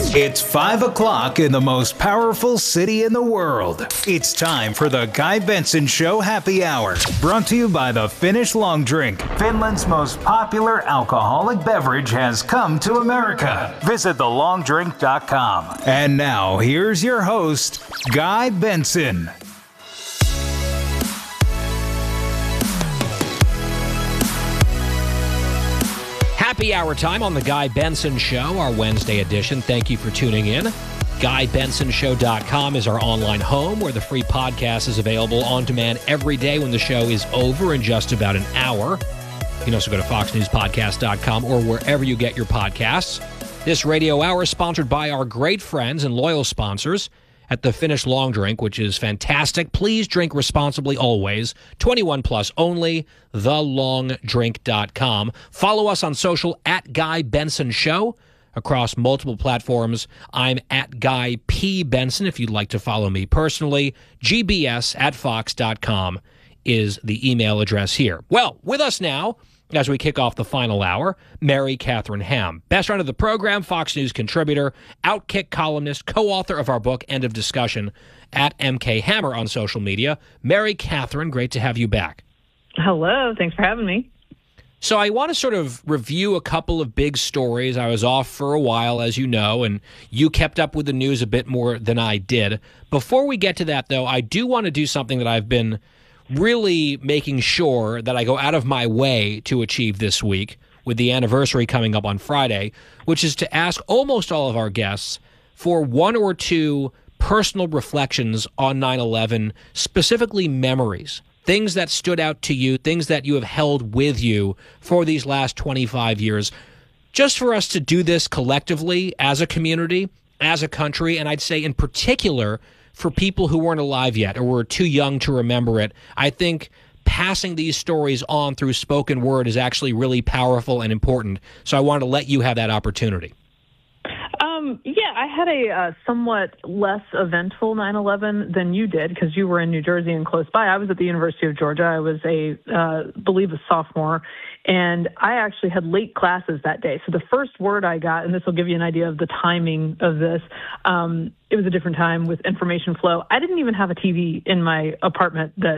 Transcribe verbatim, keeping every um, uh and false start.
It's five o'clock in the most powerful city in the world. It's time for the Guy Benson Show Happy Hour, brought to you by the Finnish Long Drink. Finland's most popular alcoholic beverage has come to America. Visit the long drink dot com. And now, here's your host, Guy Benson. Happy hour time on the Guy Benson Show, our Wednesday edition. Thank you for tuning in. Guy Benson Show dot com is our online home where the free podcast is available on demand every day when the show is over in just about an hour. You can also go to fox news podcast dot com or wherever you get your podcasts. This radio hour is sponsored by our great friends and loyal sponsors at the Finnish Long Drink, which is fantastic. Please drink responsibly always. twenty-one plus only. the long drink dot com. Follow us on social at Guy Benson Show across multiple platforms. I'm at Guy P. Benson if you'd like to follow me personally. G B S at fox dot com is the email address here. Well, with us now, as we kick off the final hour, Mary Catherine Ham, best friend of the program, Fox News contributor, Outkick columnist, co-author of our book, End of Discussion, at M K Hammer on social media. Mary Catherine, great to have you back. Hello, thanks for having me. So I want to sort of review a couple of big stories. I was off for a while, as you know, and you kept up with the news a bit more than I did. Before we get to that, though, I do want to do something that I've been really making sure that I go out of my way to achieve this week with the anniversary coming up on Friday, which is to ask almost all of our guests for one or two personal reflections on nine eleven, specifically memories, things that stood out to you, things that you have held with you for these last twenty-five years, just for us to do this collectively as a community, as a country, and I'd say in particular for people who weren't alive yet or were too young to remember it. I think passing these stories on through spoken word is actually really powerful and important. So I wanted to let you have that opportunity. Um, yeah, I had a uh, somewhat less eventful nine eleven than you did because you were in New Jersey and close by. I was at the University of Georgia. I was a, uh, believe a sophomore, and I actually had late classes that day. So the first word I got, and this will give you an idea of the timing of this, um, it was a different time with information flow. I didn't even have a T V in my apartment that